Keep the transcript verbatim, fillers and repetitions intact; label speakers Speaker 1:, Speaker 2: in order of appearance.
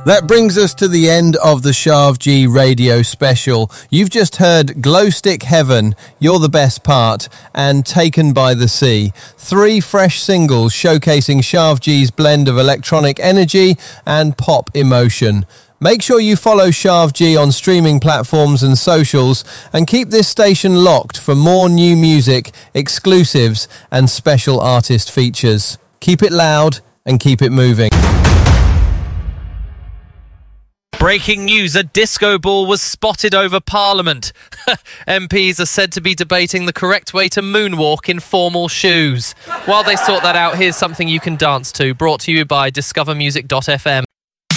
Speaker 1: That brings us to the end of the Shav G radio special. You've just heard Glow Stick Heaven, You're the Best Part, and Taken by the Sea. Three fresh singles showcasing Shav G's blend of electronic energy and pop emotion. Make sure you follow Shav G on streaming platforms and socials, and keep this station locked for more new music, exclusives, and special artist features. Keep it loud and keep it moving.
Speaker 2: Breaking news, a disco ball was spotted over Parliament. M Ps are said to be debating the correct way to moonwalk in formal shoes. While they sort that out, here's something you can dance to, brought to you by discover music dot f m.